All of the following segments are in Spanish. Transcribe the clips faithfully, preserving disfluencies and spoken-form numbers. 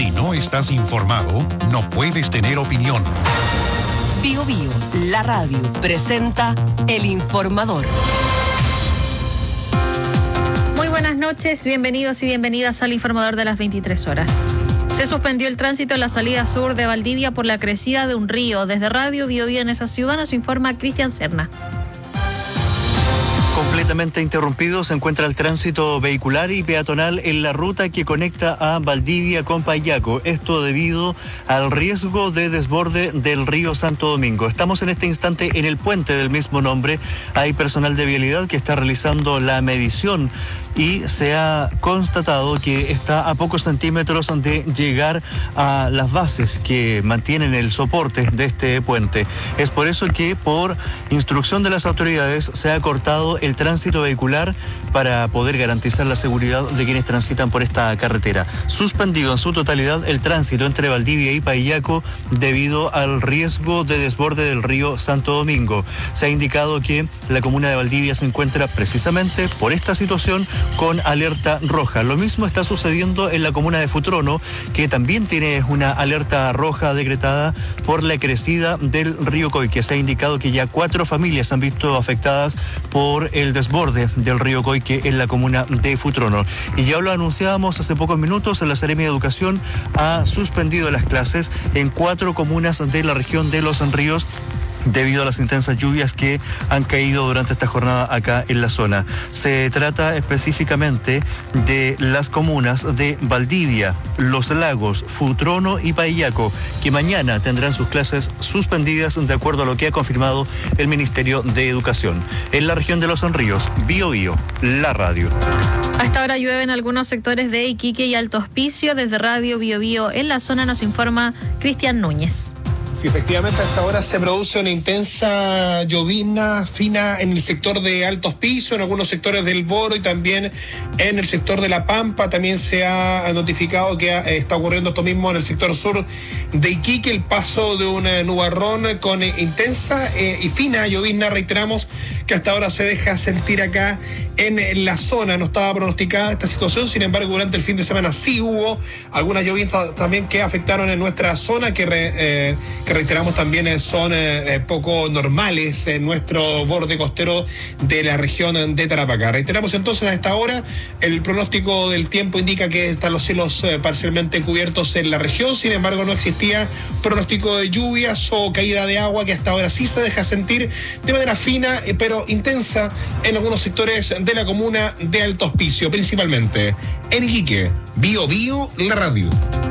Si no estás informado, no puedes tener opinión. Bio Bio, la radio, presenta El Informador. Muy buenas noches, bienvenidos y bienvenidas al Informador de las veintitrés horas. Se suspendió el tránsito en la salida sur de Valdivia por la crecida de un río. Desde Radio Bio Bio en esa ciudad nos informa Cristian Serna. Completamente interrumpido se encuentra el tránsito vehicular y peatonal en la ruta que conecta a Valdivia con Payaco. Esto debido al riesgo de desborde del río Santo Domingo. Estamos en este instante en el puente del mismo nombre. Hay personal de vialidad que está realizando la medición y se ha constatado que está a pocos centímetros de llegar a las bases que mantienen el soporte de este puente. Es por eso que por instrucción de las autoridades se ha cortado el tránsito vehicular para poder garantizar la seguridad de quienes transitan por esta carretera. Suspendido en su totalidad el tránsito entre Valdivia y Payaco debido al riesgo de desborde del río Santo Domingo. Se ha indicado que la comuna de Valdivia se encuentra precisamente por esta situación con alerta roja. Lo mismo está sucediendo en la comuna de Futrono, que también tiene una alerta roja decretada por la crecida del río Coique. Se ha indicado que ya cuatro familias han visto afectadas por el desborde del río Coique en la comuna de Futrono. Y ya lo anunciábamos hace pocos minutos, la Seremi de Educación ha suspendido las clases en cuatro comunas de la región de Los Ríos debido a las intensas lluvias que han caído durante esta jornada acá en la zona. Se trata específicamente de las comunas de Valdivia, Los Lagos, Futrono y Payaco, que mañana tendrán sus clases suspendidas de acuerdo a lo que ha confirmado el Ministerio de Educación. En la región de Los Ríos, Bio Bio, la radio. A esta hora llueve en algunos sectores de Iquique y Alto Hospicio. Desde Radio Bio Bio en la zona nos informa Cristian Núñez. Sí, efectivamente, a esta hora se produce una intensa llovizna fina en el sector de Alto Hospicio, en algunos sectores del Boro y también en el sector de La Pampa. También se ha notificado que está ocurriendo esto mismo en el sector sur de Iquique, el paso de un nubarrón con intensa eh, y fina llovizna. Reiteramos que hasta ahora se deja sentir acá en la zona. No estaba pronosticada esta situación, sin embargo, durante el fin de semana sí hubo algunas lloviznas también que afectaron en nuestra zona, que re, eh, que reiteramos también son eh, poco normales en nuestro borde costero de la región de Tarapacá. Reiteramos entonces a esta hora, el pronóstico del tiempo indica que están los cielos eh, parcialmente cubiertos en la región, sin embargo no existía pronóstico de lluvias o caída de agua, que hasta ahora sí se deja sentir de manera fina eh, pero intensa en algunos sectores de la comuna de Alto Hospicio, principalmente en Iquique. Bio Bio, la radio.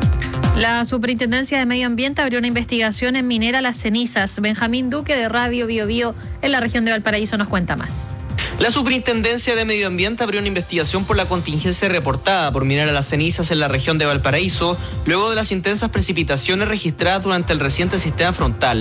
La Superintendencia de Medio Ambiente abrió una investigación en Minera Las Cenizas. Benjamín Duque de Radio Bio Bio en la región de Valparaíso nos cuenta más. La Superintendencia de Medio Ambiente abrió una investigación por la contingencia reportada por Minera Las Cenizas en la región de Valparaíso, luego de las intensas precipitaciones registradas durante el reciente sistema frontal.